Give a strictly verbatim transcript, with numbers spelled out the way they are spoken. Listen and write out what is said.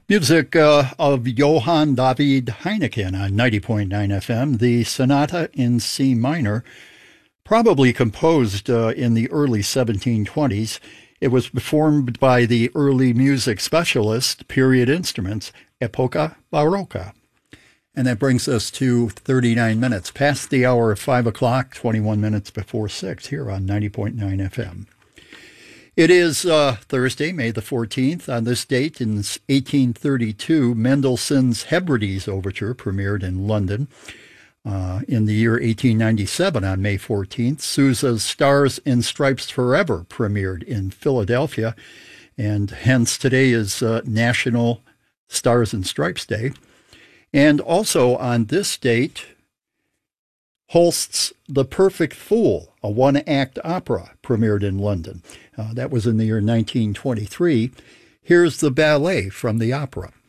Music uh, of Johann David Heineken on ninety point nine F M, the Sonata in C minor, probably composed uh, in the early seventeen twenties. It was performed by the early music specialist, Period Instruments, Epoca Barocca. And that brings us to thirty-nine minutes past the hour of five o'clock, twenty-one minutes before six, here on ninety point nine F M. It is uh, Thursday, May the fourteenth. On this date in eighteen thirty-two, Mendelssohn's Hebrides Overture premiered in London. Uh, in the year eighteen ninety-seven, on May fourteenth, Sousa's Stars and Stripes Forever premiered in Philadelphia. And hence today is uh, National Stars and Stripes Day. And also on this date, Holst's The Perfect Fool, a one-act opera, premiered in London. Uh, that was in the year nineteen twenty-three. Here's the ballet from the opera.